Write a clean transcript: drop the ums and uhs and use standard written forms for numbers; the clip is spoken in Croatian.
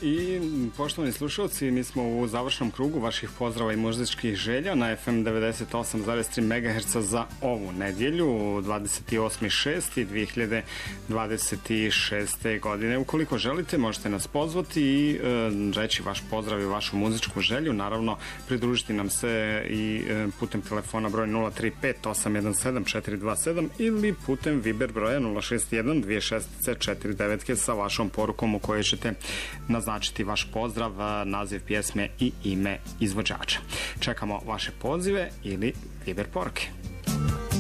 I poštovani slušalci, mi smo u završnom krugu vaših pozdrava i muzičkih želja na FM 98,3 MHz za ovu nedjelju, 28.6.2026. godine. Ukoliko želite, možete nas pozvati i reći vaš pozdrav i vašu muzičku želju. Naravno, pridružiti nam se i putem telefona broj 035-817-427 ili putem Viber broja 061-264-9 sa vašom porukom u kojoj ćete naznačiti vaš pozdrav, naziv pjesme i ime izvođača. Čekamo vaše pozive ili Viber poruke.